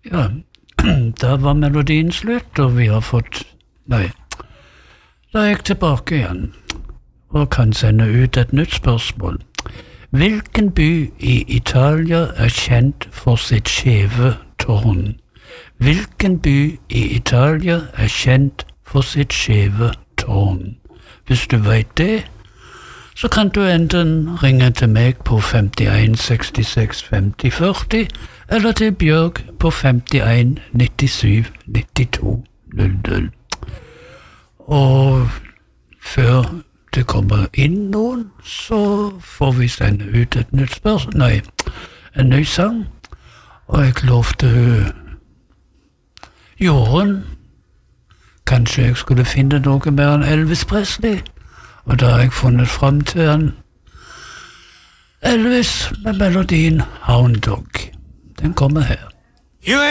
Ja, da var melodien slutt, og vi har fått... Nei, da er jeg tilbake igjen, og kan sende ut et nytt spørsmål. Hvilken by i Italia er kjent for sitt skjeve tårn? Hvilken by i Italia er kjent for sitt skjeve tårn? Hvis du vet det, så kan du enten ringe til meg på 51 66 50 40, eller til Bjørg på 51 97 92 00. Og før det kommer inn noen, så får vi sende ut et nytt spørsmål. Nei, en ny sang. Og jeg lovte Jorunn. Kanskje jeg skulle finne noe mer enn Elvis Presley. Og da har jeg funnet frem til han Elvis med melodien Hound Dog. Den kommer her.